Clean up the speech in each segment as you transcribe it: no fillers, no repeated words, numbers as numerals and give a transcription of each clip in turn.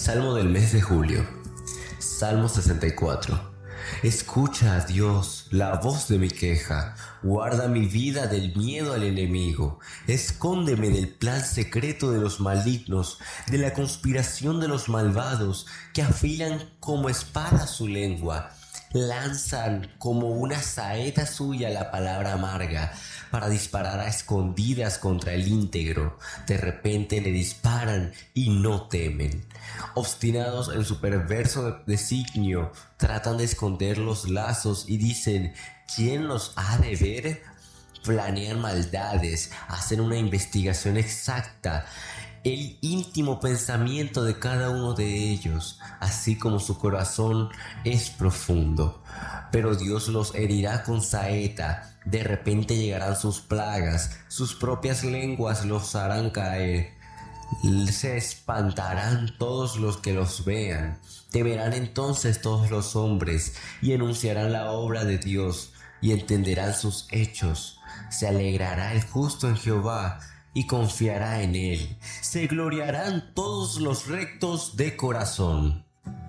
Salmo del mes de julio. Salmo 64. Escucha, Dios, la voz de mi queja. Guarda mi vida del miedo al enemigo. Escóndeme del plan secreto de los malignos, de la conspiración de los malvados, que afilan como espada su lengua. Lanzan como una saeta suya la palabra amarga para disparar a escondidas contra el íntegro. De repente le disparan y no temen. Obstinados en su perverso designio, tratan de esconder los lazos y dicen: ¿quién los ha de ver? Planean maldades, hacen una investigación exacta, el íntimo pensamiento de cada uno de ellos, así como su corazón es profundo. Pero Dios los herirá con saeta, de repente llegarán sus plagas, sus propias lenguas los harán caer. Se espantarán todos los que los vean, temerán entonces todos los hombres y enunciarán la obra de Dios y entenderán sus hechos. Se alegrará el justo en Jehová y confiará en él. Se gloriarán todos los rectos de corazón.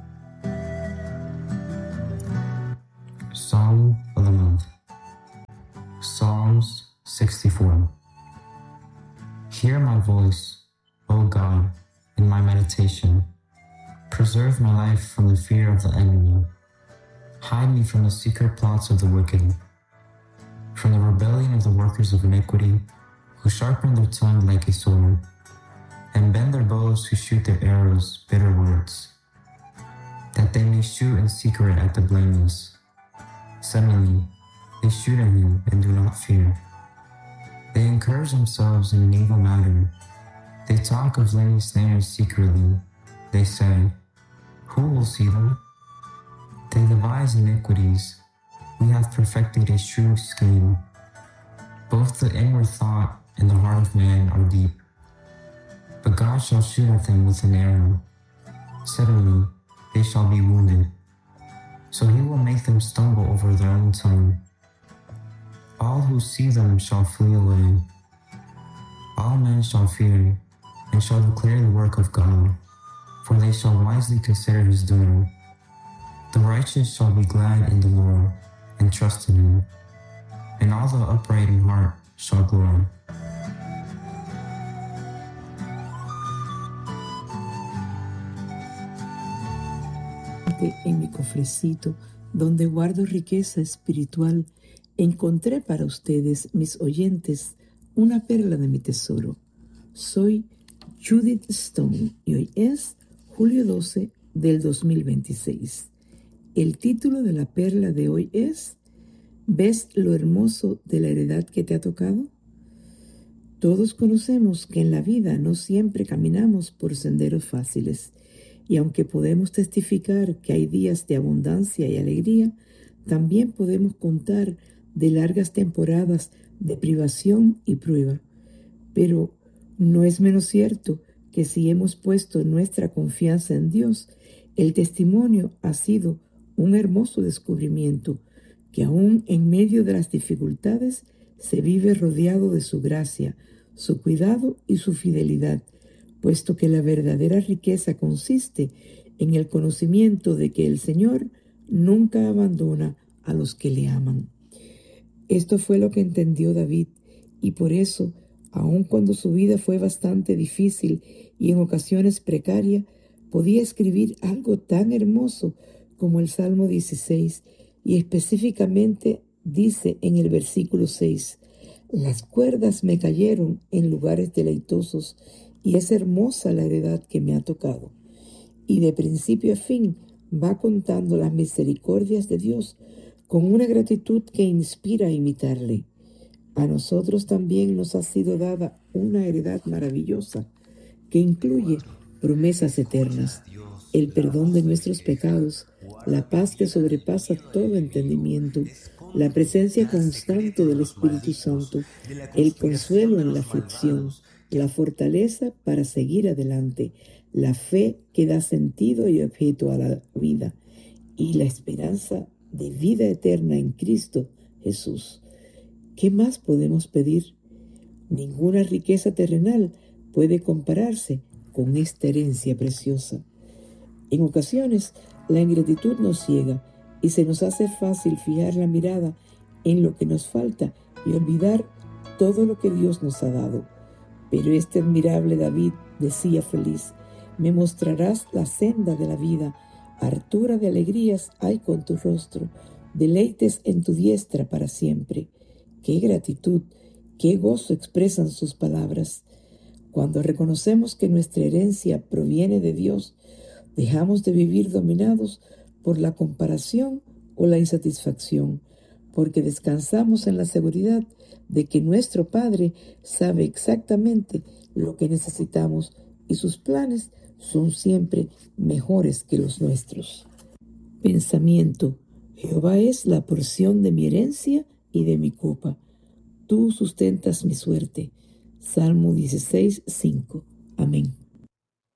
Psalm of the Month. Psalms 64. Hear my voice, O God, in my meditation. Preserve my life from the fear of the enemy. Hide me from the secret plots of the wicked, from the rebellion of the workers of iniquity, who sharpen their tongue like a sword, and bend their bows who shoot their arrows bitter words, that they may shoot in secret at the blameless. Suddenly they shoot at him and do not fear. They encourage themselves in an evil matter. They talk of laying snares secretly. They say, who will see them? They devise iniquities. We have perfected a shrewd scheme. Both the inward thought and the heart of man are deep. But God shall shoot at them with an arrow. Suddenly they shall be wounded. So he will make them stumble over their own tongue. All who see them shall flee away. All men shall fear and shall declare the work of God, for they shall wisely consider his doing. The righteous shall be glad in the Lord and trust in him, and all the upright in heart shall glory. En mi cofrecito, donde guardo riqueza espiritual, encontré para ustedes, mis oyentes, una perla de mi tesoro. Soy Judith Stone y hoy es julio 12 del 2026. El título de la perla de hoy es: ¿ves lo hermoso de la heredad que te ha tocado? Todos conocemos que en la vida no siempre caminamos por senderos fáciles, y aunque podemos testificar que hay días de abundancia y alegría, también podemos contar de largas temporadas de privación y prueba. Pero no es menos cierto que si hemos puesto nuestra confianza en Dios, el testimonio ha sido un hermoso descubrimiento, que aún en medio de las dificultades se vive rodeado de su gracia, su cuidado y su fidelidad, puesto que la verdadera riqueza consiste en el conocimiento de que el Señor nunca abandona a los que le aman. Esto fue lo que entendió David, y por eso, aun cuando su vida fue bastante difícil y en ocasiones precaria, podía escribir algo tan hermoso como el Salmo 16, y específicamente dice en el versículo 6, las cuerdas me cayeron en lugares deleitosos, y es hermosa la heredad que me ha tocado. Y de principio a fin va contando las misericordias de Dios con una gratitud que inspira a imitarle. A nosotros también nos ha sido dada una heredad maravillosa que incluye promesas eternas, el perdón de nuestros pecados, la paz que sobrepasa todo entendimiento, la presencia constante del Espíritu Santo, el consuelo en la aflicción, la fortaleza para seguir adelante, la fe que da sentido y objeto a la vida, y la esperanza de vida eterna en Cristo Jesús. ¿Qué más podemos pedir? Ninguna riqueza terrenal puede compararse con esta herencia preciosa. En ocasiones, la ingratitud nos ciega y se nos hace fácil fijar la mirada en lo que nos falta y olvidar todo lo que Dios nos ha dado. Pero este admirable David decía feliz: me mostrarás la senda de la vida, hartura de alegrías hay con tu rostro, deleites en tu diestra para siempre. ¡Qué gratitud, qué gozo expresan sus palabras! Cuando reconocemos que nuestra herencia proviene de Dios, dejamos de vivir dominados por la comparación o la insatisfacción, porque descansamos en la seguridad de que nuestro Padre sabe exactamente lo que necesitamos y sus planes son siempre mejores que los nuestros. Pensamiento: Jehová es la porción de mi herencia y de mi copa. Tú sustentas mi suerte. Salmo 16:5. Amén.